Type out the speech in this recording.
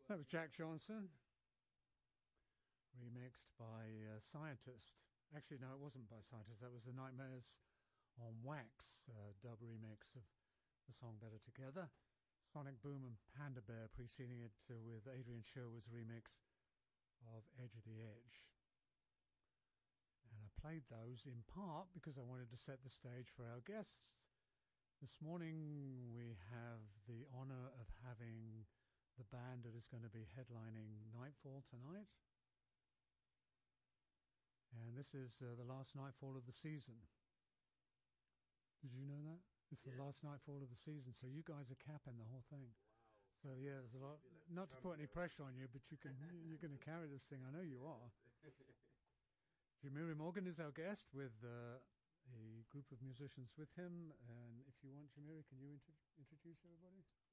That was Jack Johnson, remixed by Scientist. Actually, no, it wasn't by Scientist. That was the Nightmares on Wax dub remix of the song Better Together. Sonic Boom and Panda Bear preceding it with Adrian Sherwood's remix of Edge of the Edge. And I played those in part because I wanted to set the stage for our guests. This morning we have the honour of having the band that is going to be headlining Nightfall tonight. And this is the last Nightfall of the season. Did you know that? It's the last Nightfall of the season, so you guys are capping the whole thing. Wow. So yeah, there's a lot. Not to put any pressure on you, but you're going to carry this thing. I know you are. Jamiri Morgan is our guest with a group of musicians with him. And if you want, Jamiri, can you introduce everybody?